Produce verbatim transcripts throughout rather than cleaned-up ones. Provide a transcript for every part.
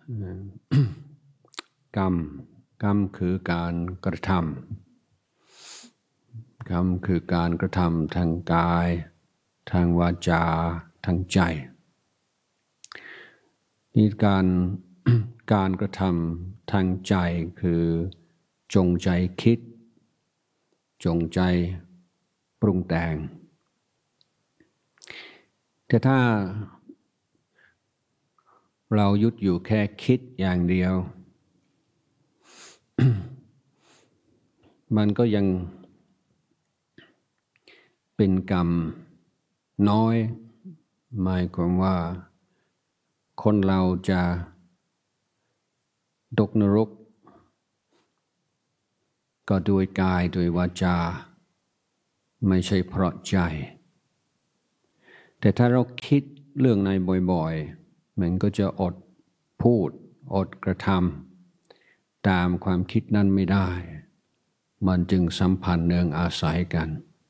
กรรมกรรมคือการกระทำกรรมคือการกระทำทางกายทางวาจาทางใจนี่การการกระทำทางใจคือจงใจคิดจงใจปรุงแต่งแต่ถ้าเราหยุดอยู่แค่คิดอย่างเดียว มันก็ยังเป็นกรรมน้อยหมายความว่าคนเราจะตกนรกก็ด้วยกายด้วยวาจาไม่ใช่เพราะใจแต่ถ้าเราคิดเรื่องในบ่อยๆมันก็จะอดพูดอดกระทำตามความคิดนั้นไม่ได้มันจึงสัมพันธ์เนื่องอาศัยกัน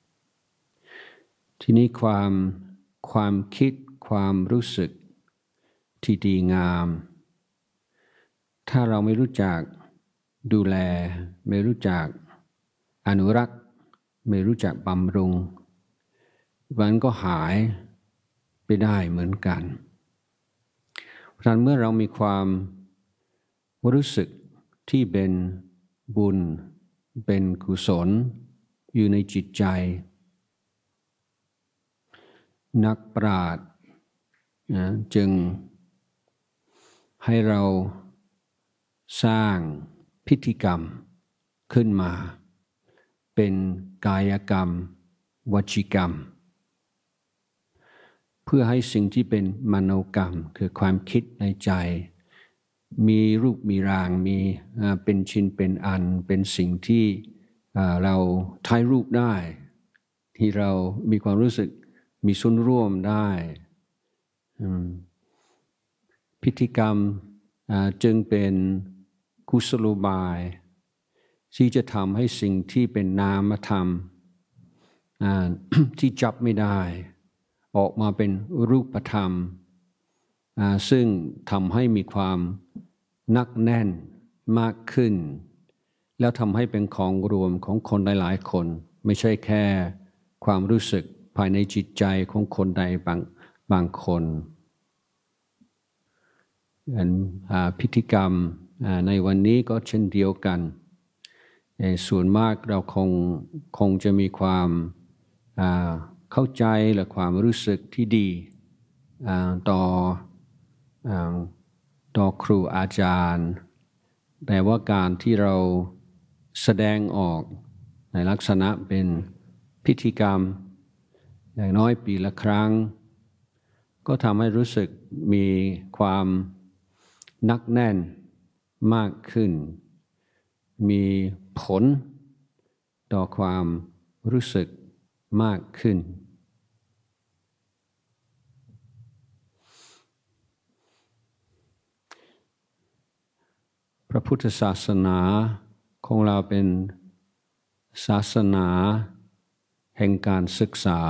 ทีนี้ความความคิดความรู้สึกที่ดีงามถ้าเราไม่รู้จักดูแลไม่รู้จักอนุรักษ์ไม่รู้จักบำรุงมันก็หายไปได้เหมือนกันเพราะฉะนั้นเมื่อเรามีความรู้สึกที่เป็นบุญเป็นกุศลอยู่ในจิตใจนักปราชญ์นะจึงให้เราสร้างพิธีกรรมขึ้นมาเป็นกายกรรมวจีกรรมเพื่อให้สิ่งที่เป็นมโนกรรมคือความคิดในใจมีรูปมีร่างมีเป็นชิ้นเป็นอันเป็นสิ่งที่เราถ่ายรูปได้ที่เรามีความรู้สึกมีส่วนร่วมได้พิธีกรรมจึงเป็นกุศโลบายที่จะทำให้สิ่งที่เป็นนามธรรมที่จับไม่ได้ออกมาเป็นรูปธรรมซึ่งทำให้มีความนักแน่นมากขึ้นแล้วทำให้เป็นของรวมของคนหลายๆคนไม่ใช่แค่ความรู้สึกภายในจิตใจของคนใดบางบางคนพิธีกรรมในวันนี้ก็เช่นเดียวกันส่วนมากเราคงคงจะมีความเข้าใจและความรู้สึกที่ดีต่อต่อครูอาจารย์แต่ว่าการที่เราแสดงออกในลักษณะเป็นพิธีกรรมอย่างน้อยปีละครั้งก็ทำให้รู้สึกมีความนักแน่นมากขึ้นมีผลต่อความรู้สึกมากขึ้นพระพุทธศาสนาของเราเป็นศาสนาแห่งการศึกษา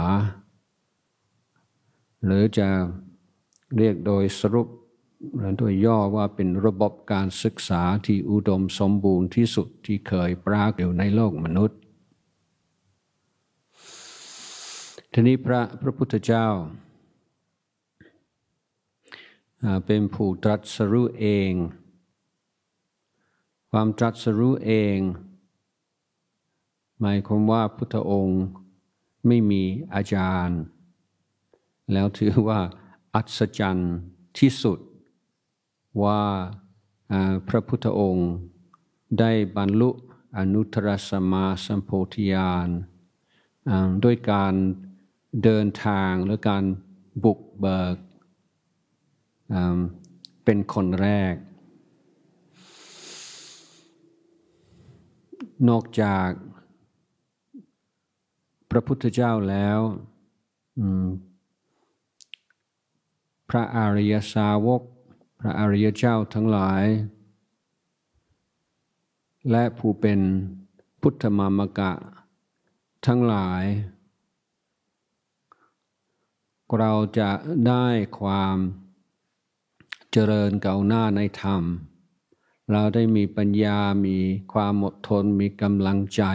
หรือจะเรียกโดยสรุปหรือโดยย่อว่าเป็นระบบการศึกษาที่อุดมสมบูรณ์ที่สุดที่เคยปรากฏอยู่ในโลกมนุษย์ทีนี้พระพระพุทธเจ้าเป็นผู้ตรัสรู้เองความตรัสรู้เองหมายความว่าพุทธองค์ไม่มีอาจารย์แล้วถือว่าอัศจรรย์ที่สุดว่าพระพุทธองค์ได้บรรลุอนุตตรสัมมาสัมโพธิญาณด้วยการเดินทางหรือการบุกเบิกเป็นคนแรกนอกจากพระพุทธเจ้าแล้วพระอริยสาวกพระอริยเจ้าทั้งหลายและผู้เป็นพุทธมามกะทั้งหลายเราจะได้ความเจเจริญก้าวหน้าในธรรมเราได้มีปัญญามีความอดทนมีกำลังใจ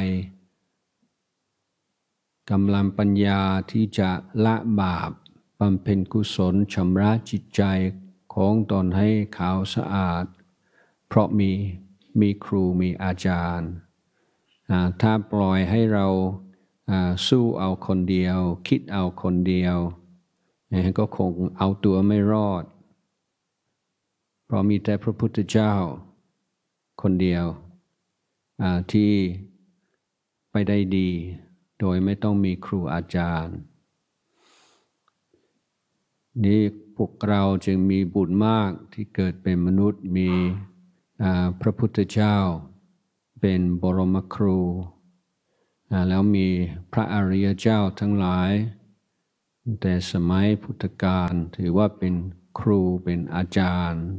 กำลังปัญญาที่จะละบาปบำเพ็ญกุศลชำระจิตใจของตนให้ขาวสะอาดเพราะมีมีครูมีอาจารย์ถ้าปล่อยให้เราสู้เอาคนเดียวคิดเอาคนเดียวก็คงเอาตัวไม่รอดเพราะมีแต่พระพุทธเจ้าคนเดียวที่ไปได้ดีโดยไม่ต้องมีครูอาจารย์นี่พวกเราจึงมีบุญมากที่เกิดเป็นมนุษย์มีพระพุทธเจ้าเป็นบรมครูแล้วมีพระอริยเจ้าทั้งหลายแต่สมัยพุทธกาลถือว่าเป็นครูเป็นอาจารย์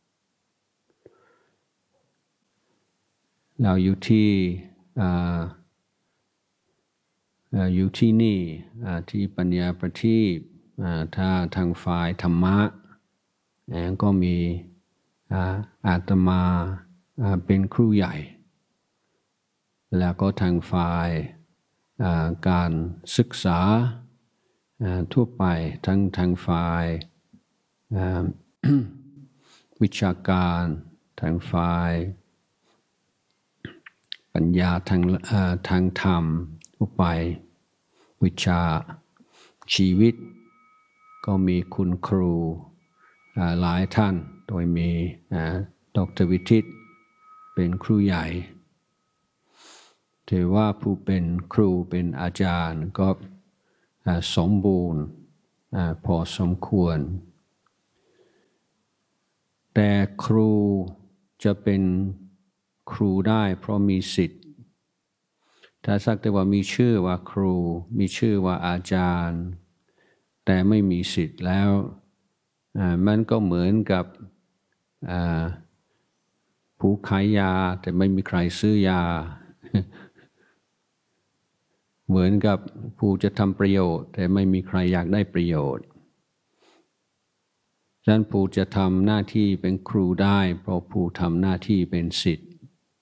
เราอยู่ที่อยู่ที่นี่ที่ปัญญาประทีปถ้าทางฝ่ายธรรมะก็มีอาตมาเป็นครูใหญ่แล้วก็ทางฝ่ายการศึกษาทั่วไปทั้งทางฝ่ายวิชาการทางฝ่ายปัญญาทางทางธรรมทั่วไปวิชาชีวิตก็มีคุณครูหลายท่านโดยมีดร.วิทิตเป็นครูใหญ่ถือว่าผู้เป็นครูเป็นอาจารย์ก็สมบูรณ์พอสมควรแต่ครูจะเป็นครูได้เพราะมีสิทธิ์ถ้าสักแต่ว่ามีชื่อว่าครูมีชื่อว่าอาจารย์แต่ไม่มีสิทธิ์แล้วมันก็เหมือนกับผู้ขายยาแต่ไม่มีใครซื้อยาเหมือนกับผู้จะทำประโยชน์แต่ไม่มีใครอยากได้ประโยชน์ฉะนั้นผู้จะทำหน้าที่เป็นครูได้เพราะผู้ทำหน้าที่เป็นศิษย์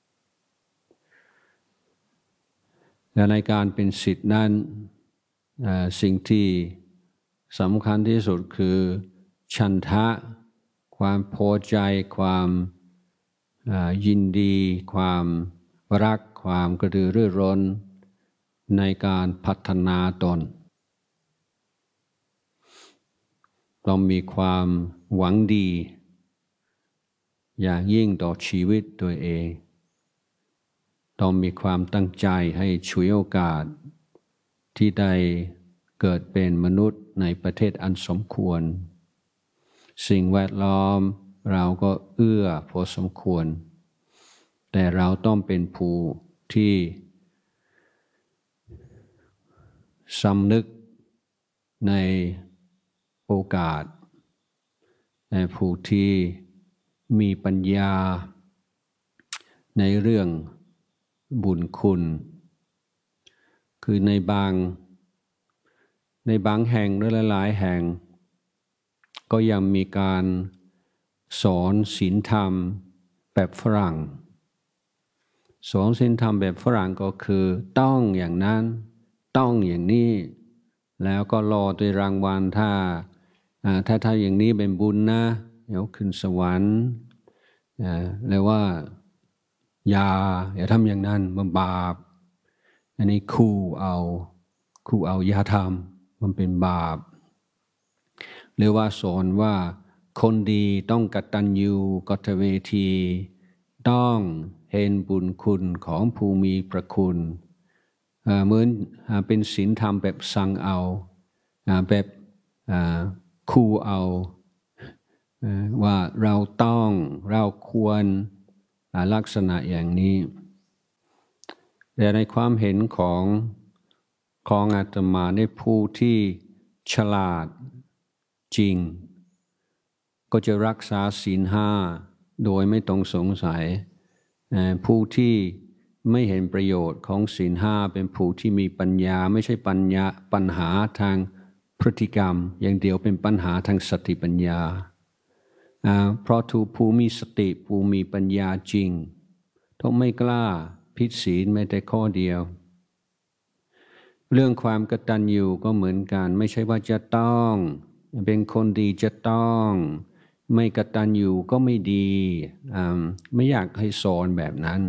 และในการเป็นศิษย์นั้นสิ่งที่สำคัญที่สุดคือฉันทะความพอใจความยินดีความรักความกระตือรือร้นในการพัฒนาตนต้องมีความหวังดีอย่างยิ่งต่อชีวิตตัวเองต้องมีความตั้งใจให้ฉวยโอกาสที่ได้เกิดเป็นมนุษย์ในประเทศอันสมควรสิ่งแวดล้อมเราก็เอื้อพอสมควรแต่เราต้องเป็นผู้ที่สำนึกในโอกาสในผู้ที่มีปัญญาในเรื่องบุญคุณคือในบางในบางแห่งหรือหลายๆแห่งก็ยังมีการสอนศีลธรรมแบบฝรั่งสอนศีลธรรมแบบฝรั่งก็คือต้องอย่างนั้นต้องอย่างนี้แล้วก็รอด้วยรางวัลถ้าถ้าถ้าอย่างนี้เป็นบุญนะเดี๋ยวขึ้นสวรรค์แล้วว่าอย่าอย่าทำอย่างนั้นมันบาปอันนี้คู่เอาคู่เอาอย่าทำมันเป็นบาปหรือว่าสอนว่าคนดีต้องกตัญญูกตเวทีต้องเห็นบุญคุณของผู้มีพระคุณเหมือนเป็นศีลธรรมแบบสั่งเอาแบบคู่เอาว่าเราต้องเราควรลักษณะอย่างนี้แต่ในความเห็นของของอาตมาในผู้ที่ฉลาดจริงก็จะรักษาศีลห้าโดยไม่ต้องสงสัยผู้ที่ไม่เห็นประโยชน์ของศีลห้าเป็นผู้ที่มีปัญญาไม่ใช่ปัญญาปัญหาทางพฤติกรรมอย่างเดียวเป็นปัญหาทางสติปัญญาเพราะถูกผู้มีสติผู้มีปัญญาจริงต้องไม่กล้าผิดศีลแม้แต่ข้อเดียวเรื่องความกตัญญูก็เหมือนกันไม่ใช่ว่าจะต้องเป็นคนดีจะต้องไม่กตัญญูก็ไม่ดีไม่อยากให้สอนแบบนั้น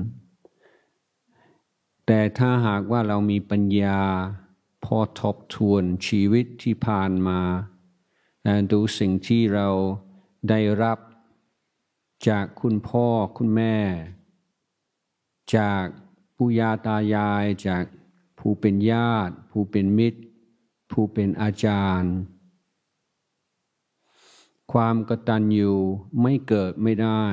แต่ถ้าหากว่าเรามีปัญญาพอทบทวนชีวิตที่ผ่านมาดูสิ่งที่เราได้รับจากคุณพ่อคุณแม่จากปู่ย่าตายายจากผู้เป็นญาติผู้เป็นมิตรผู้เป็นอาจารย์ความกตัญญูไม่เกิดไม่ได้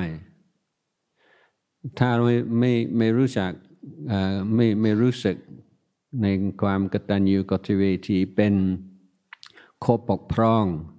ถ้าไม่ไม่ไม่รู้จักไม่ไม่รู้สึกในความกตัญญูกตเวทีเป็นข้อบกพร่อง